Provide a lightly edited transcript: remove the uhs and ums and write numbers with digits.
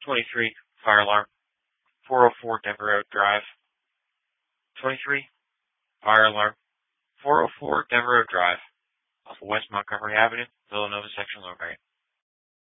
23, fire alarm. 404 Denver Road Drive. 23, fire alarm. 404 Denver Road Drive, off of West Montgomery Avenue, Villanova Section, Lower Merion.